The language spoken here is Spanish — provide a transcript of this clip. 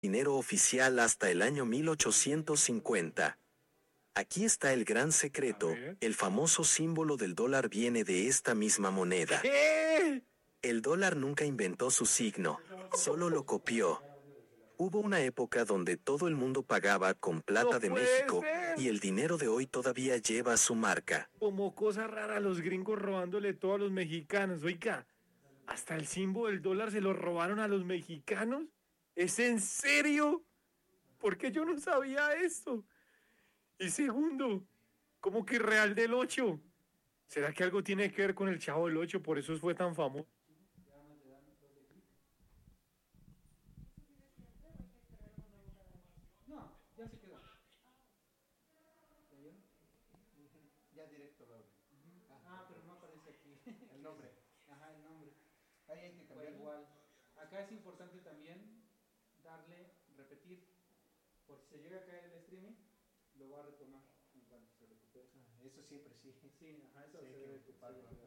dinero oficial hasta el año 1850. Aquí está el gran secreto, el famoso símbolo del dólar viene de esta misma moneda. ¿Qué? El dólar nunca inventó su signo, solo lo copió. Hubo una época donde todo el mundo pagaba con plata ¡No de puede México, ser! y el dinero de hoy todavía lleva su marca. Como cosa rara, los gringos robándole todo a los mexicanos. Oiga, hasta el símbolo del dólar se lo robaron a los mexicanos. ¿Es en serio? Porque yo no sabía esto. Y segundo, ¿cómo que Real del 8? ¿Será que algo tiene que ver con el Chavo del 8? Por eso fue tan famoso. No, ya se quedó. ¿Ya vieron? Ya directo lo abro. Ah, pero no aparece aquí. El nombre. Ajá, el nombre. Ahí hay que cambiar. Igual. Acá es importante también darle repetir. Por si se llega a caer el streaming, lo va a retomar en cuanto se recupere. Eso siempre sí. Sí, ajá, eso sí, se debe recuperarlo.